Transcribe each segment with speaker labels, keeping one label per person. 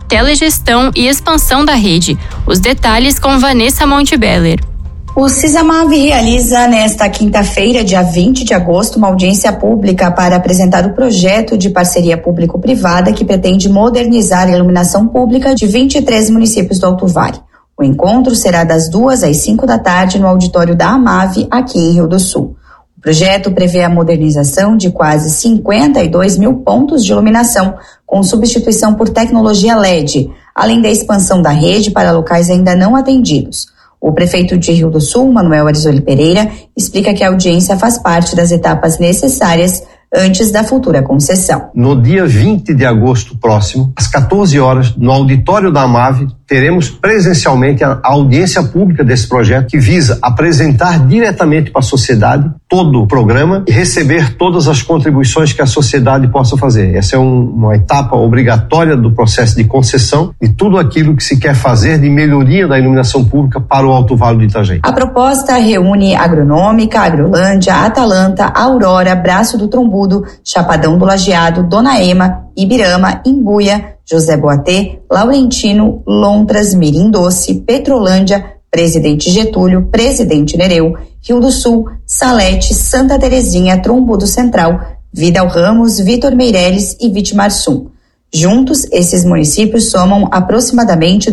Speaker 1: telegestão e expansão da rede. Os detalhes com Vanessa Montebeller.
Speaker 2: O Cisamav realiza nesta quinta-feira, dia 20 de agosto, uma audiência pública para apresentar o projeto de parceria público-privada que pretende modernizar a iluminação pública de 23 municípios do Alto Vale. O encontro será das 2 às 5 da tarde no auditório da AMAV, aqui em Rio do Sul. O projeto prevê a modernização de quase 52 mil pontos de iluminação, com substituição por tecnologia LED, além da expansão da rede para locais ainda não atendidos. O prefeito de Rio do Sul, Manuel Arizoli Pereira, explica que a audiência faz parte das etapas necessárias antes da futura concessão.
Speaker 3: No dia 20 de agosto próximo, às 14 horas, no auditório da AMAV, teremos presencialmente a audiência pública desse projeto que visa apresentar diretamente para a sociedade todo o programa e receber todas as contribuições que a sociedade possa fazer. Essa é uma etapa obrigatória do processo de concessão de tudo aquilo que se quer fazer de melhoria da iluminação pública para o Alto Vale do Itajaí.
Speaker 2: A proposta reúne Agronômica, Agrolândia, Atalanta, Aurora, Braço do Trombudo, Chapadão do Lajeado, Dona Ema, Ibirama, Imbuia, José Boatê, Laurentino, Lontras, Mirim Doce, Petrolândia, Presidente Getúlio, Presidente Nereu, Rio do Sul, Salete, Santa Terezinha, Trombudo Central, Vidal Ramos, Vitor Meireles e Vitimarsum. Juntos, esses municípios somam aproximadamente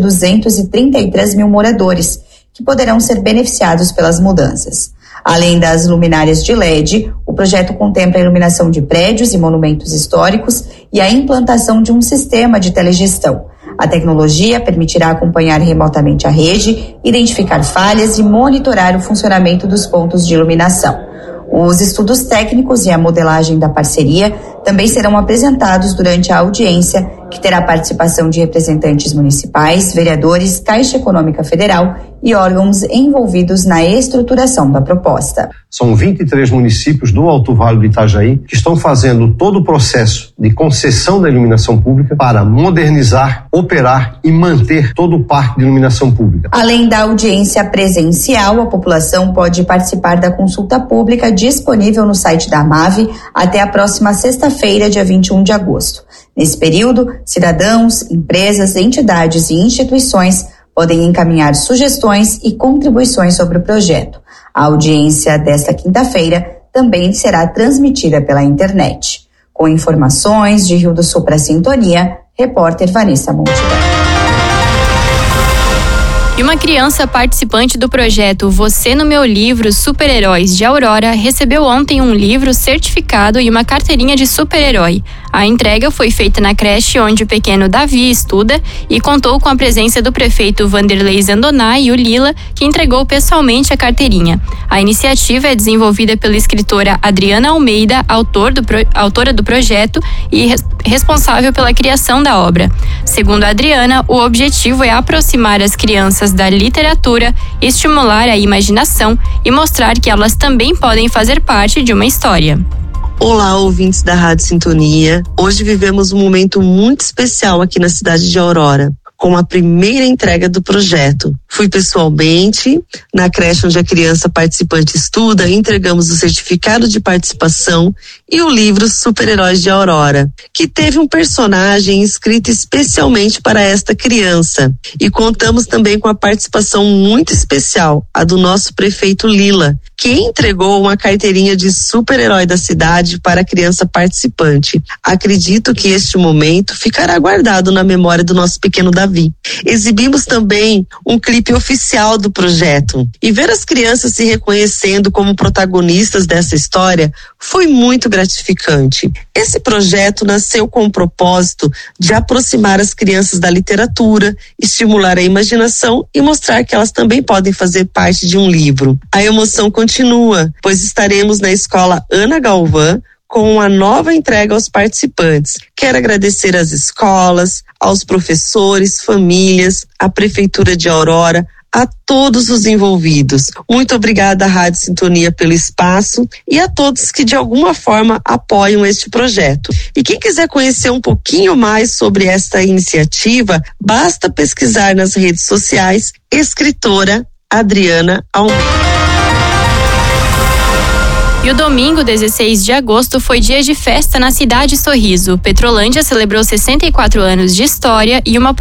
Speaker 2: 233 mil moradores, que poderão ser beneficiados pelas mudanças. Além das luminárias de LED, o projeto contempla a iluminação de prédios e monumentos históricos e a implantação de um sistema de telegestão. A tecnologia permitirá acompanhar remotamente a rede, identificar falhas e monitorar o funcionamento dos pontos de iluminação. Os estudos técnicos e a modelagem da parceria também serão apresentados durante a audiência, que terá participação de representantes municipais, vereadores, Caixa Econômica Federal e órgãos envolvidos na estruturação da proposta.
Speaker 3: São 23 municípios do Alto Vale do Itajaí que estão fazendo todo o processo de concessão da iluminação pública para modernizar, operar e manter todo o parque de iluminação pública.
Speaker 2: Além da audiência presencial, a população pode participar da consulta pública disponível no site da AMAV até a próxima sexta-feira, dia 21 de agosto. Nesse período, cidadãos, empresas, entidades e instituições podem encaminhar sugestões e contribuições sobre o projeto. A audiência desta quinta-feira também será transmitida pela internet. Com informações de Rio do Sul para a Sintonia, repórter Vanessa Montebeller.
Speaker 1: E uma criança participante do projeto Você no Meu Livro Super-Heróis de Aurora recebeu ontem um livro certificado e uma carteirinha de super-herói. A entrega foi feita na creche onde o pequeno Davi estuda e contou com a presença do prefeito Vanderlei Zandoná e o Lila, que entregou pessoalmente a carteirinha. A iniciativa é desenvolvida pela escritora Adriana Almeida, autora do projeto e responsável pela criação da obra. Segundo a Adriana, o objetivo é aproximar as crianças da literatura, estimular a imaginação e mostrar que elas também podem fazer parte de uma história.
Speaker 4: Olá, ouvintes da Rádio Sintonia. Hoje vivemos um momento muito especial aqui na cidade de Aurora, com a primeira entrega do projeto. Fui pessoalmente na creche onde a criança participante estuda, entregamos o certificado de participação e o livro Super-Heróis de Aurora, que teve um personagem escrito especialmente para esta criança. E contamos também com a participação muito especial, a do nosso prefeito Lila, que entregou uma carteirinha de super-herói da cidade para a criança participante. Acredito que este momento ficará guardado na memória do nosso pequeno Davi. Exibimos também um clipe oficial do projeto e ver as crianças se reconhecendo como protagonistas dessa história foi muito gratificante. Esse projeto nasceu com o propósito de aproximar as crianças da literatura, estimular a imaginação e mostrar que elas também podem fazer parte de um livro. A emoção continua, pois estaremos na escola Ana Galvão com uma nova entrega aos participantes. Quero agradecer às escolas, aos professores, famílias, à Prefeitura de Aurora, a todos os envolvidos. Muito obrigada à Rádio Sintonia pelo espaço e a todos que de alguma forma apoiam este projeto. E quem quiser conhecer um pouquinho mais sobre esta iniciativa, basta pesquisar nas redes sociais escritora Adriana Almeida.
Speaker 1: E o domingo, 16 de agosto, foi dia de festa na cidade Sorriso. Petrolândia celebrou 64 anos de história e uma